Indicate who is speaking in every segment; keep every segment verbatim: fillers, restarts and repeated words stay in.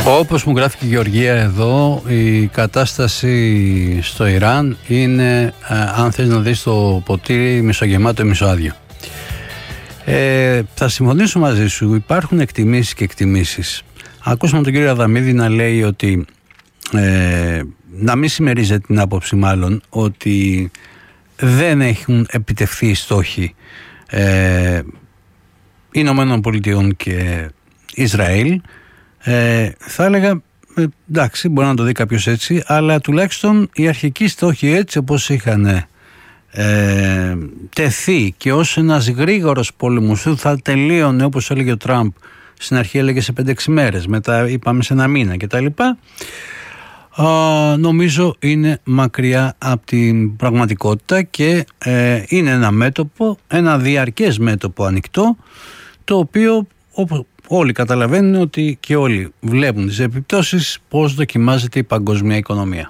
Speaker 1: Όπως μου γράφει και η Γεωργία εδώ, η κατάσταση στο Ιράν είναι, αν θες να δεις το ποτήρι, μισογεμάτο ή μισοάδιο. Ε, θα συμφωνήσω μαζί σου, υπάρχουν εκτιμήσεις και εκτιμήσεις. Ακούσαμε τον κύριο Αδαμίδη να λέει ότι, ε, να μην συμμερίζεται την άποψη μάλλον, ότι δεν έχουν επιτευχθεί οι στόχοι ε, Ηνωμένων Πολιτειών και Ισραήλ. Ε, θα έλεγα ε, εντάξει, μπορεί να το δει κάποιος έτσι, αλλά τουλάχιστον οι αρχικοί στόχοι έτσι όπως είχαν ε, τεθεί και ως ένας γρήγορος πόλεμος θα τελείωνε, όπως έλεγε ο Τραμπ στην αρχή, έλεγε σε πέντε έξι μέρες, μετά είπαμε σε ένα μήνα κτλ. Uh, νομίζω είναι μακριά από την πραγματικότητα και ε, είναι ένα μέτωπο, ένα διαρκές μέτωπο ανοιχτό, το οποίο όπως όλοι καταλαβαίνουν ότι και όλοι βλέπουν τις επιπτώσεις, πώς δοκιμάζεται η παγκόσμια οικονομία.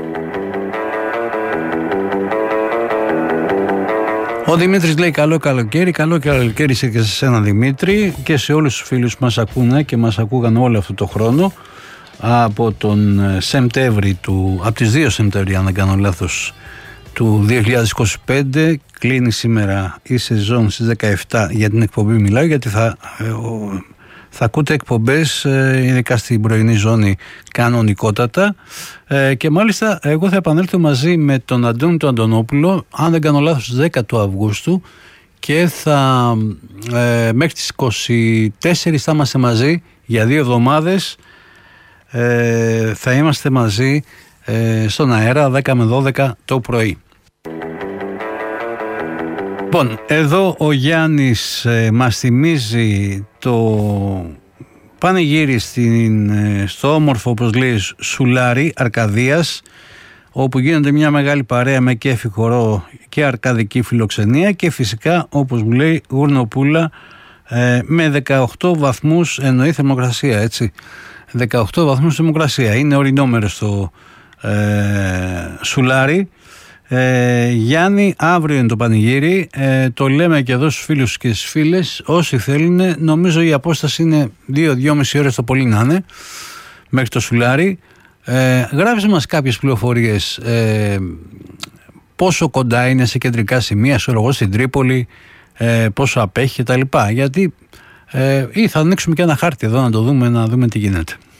Speaker 1: Ο Δημήτρης λέει καλό καλοκαίρι, καλό καλοκαίρι και σε σένα Δημήτρη και σε όλους τους φίλους που μας ακούνε και μας ακούγαν όλο αυτό το χρόνο από τον Σεπτέμβρη του, από τις δύο Σεπτέμβρη αν δεν κάνω λάθος, του δύο χιλιάδες είκοσι πέντε. Κλείνει σήμερα η σεζόν στις δεκαεπτά, για την εκπομπή μιλάω, γιατί θα, θα ακούτε εκπομπές ειδικά στην πρωινή ζώνη κανονικότατα, και μάλιστα εγώ θα επανέλθω μαζί με τον Αντώνη τον Αντωνόπουλο, αν δεν κάνω λάθος, στις δέκα του Αυγούστου, και θα ε, μέχρι τις είκοσι τέσσερις θα είμαστε μαζί για δύο εβδομάδες. Ε, θα είμαστε μαζί ε, στον αέρα δέκα με δώδεκα το πρωί. Λοιπόν, εδώ ο Γιάννης ε, μας θυμίζει το πανηγύρι στην, ε, στο όμορφο, όπως λέει, Σουλάρι Αρκαδίας, όπου γίνεται μια μεγάλη παρέα με κέφι, χορό και αρκαδική φιλοξενία, και φυσικά, όπως μου λέει, γουρνοπούλα ε, με δεκαοκτώ βαθμούς, εννοεί θερμοκρασία, έτσι, δεκαοκτώ βαθμούς θερμοκρασία. Είναι ορεινό στο ε, Σουλάρι. Ε, Γιάννη, αύριο είναι το πανηγύρι. Ε, το λέμε και εδώ στους φίλους και στις φίλες. Όσοι θέλουν, νομίζω η απόσταση είναι δύο με δυόμιση ώρες το πολύ να είναι μέχρι το Σουλάρι. Ε, γράψε μας κάποιες πληροφορίες. Ε, πόσο κοντά είναι σε κεντρικά σημεία, σε εγώ στην Τρίπολη, ε, πόσο απέχει κτλ. Γιατί ε, ή θα ανοίξουμε και ένα χάρτη εδώ να το δούμε, να δούμε τι γίνεται.